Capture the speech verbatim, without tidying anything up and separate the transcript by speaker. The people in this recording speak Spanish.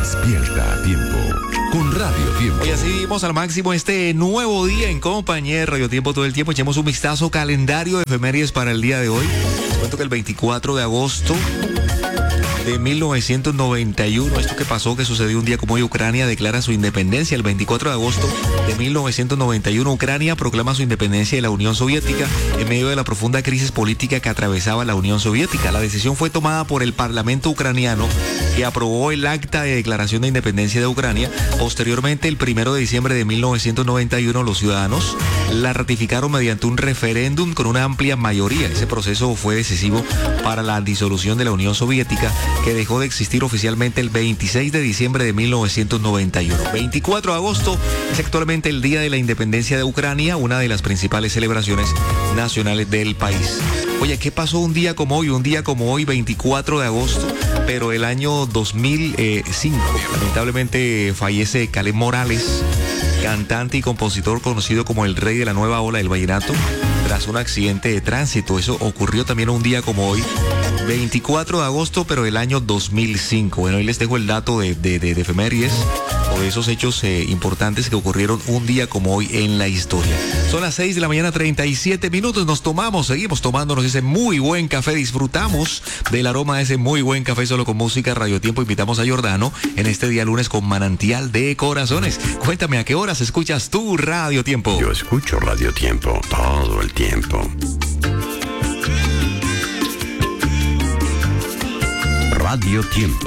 Speaker 1: Despierta a tiempo con Radio Tiempo.
Speaker 2: Hoy así vivimos al máximo este nuevo día en compañía de Radio Tiempo todo el tiempo. Echemos un vistazo calendario de efemérides para el día de hoy. Les cuento que el veinticuatro de agosto de mil novecientos noventa y uno, esto que pasó, que sucedió un día como hoy, Ucrania declara su independencia. El veinticuatro de agosto de mil novecientos noventa y uno, Ucrania proclama su independencia de la Unión Soviética en medio de la profunda crisis política que atravesaba la Unión Soviética. La decisión fue tomada por el Parlamento ucraniano, que aprobó el acta de declaración de independencia de Ucrania. Posteriormente, el primero de diciembre de mil novecientos noventa y uno, los ciudadanos la ratificaron mediante un referéndum con una amplia mayoría. Ese proceso fue decisivo para la disolución de la Unión Soviética, que dejó de existir oficialmente el veintiséis de diciembre de mil novecientos noventa y uno. veinticuatro de agosto es actualmente el Día de la Independencia de Ucrania, una de las principales celebraciones nacionales del país. Oye, ¿qué pasó un día como hoy? Un día como hoy, veinticuatro de agosto, pero el año dos mil cinco. Lamentablemente fallece Kaleth Morales, cantante y compositor conocido como el rey de la nueva ola del vallenato, tras un accidente de tránsito. Eso ocurrió también un día como hoy, veinticuatro de agosto, pero del año dos mil cinco. Bueno, hoy les dejo el dato de, de, de, de efemérides o de esos hechos eh, importantes que ocurrieron un día como hoy en la historia. Son las seis de la mañana, treinta y siete minutos. Nos tomamos, seguimos tomándonos ese muy buen café. Disfrutamos del aroma de ese muy buen café solo con música. Radio Tiempo, invitamos a Giordano en este día lunes con Manantial de Corazones. Cuéntame, ¿a qué horas escuchas tu Radio Tiempo?
Speaker 1: Yo escucho Radio Tiempo todo el tiempo. Radio Tiempo.